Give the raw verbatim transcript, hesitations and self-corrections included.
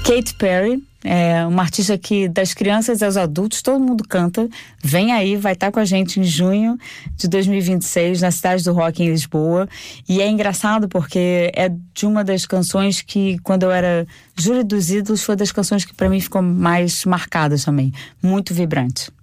Katy Perry, é uma artista que das crianças aos adultos todo mundo canta. Vem aí, vai estar com a gente em junho de dois mil e vinte e seis na Cidade do Rock em Lisboa. E é engraçado porque é de uma das canções que, quando eu era júri dos ídolos, foi das canções que para mim ficou mais marcadas também. Muito vibrante.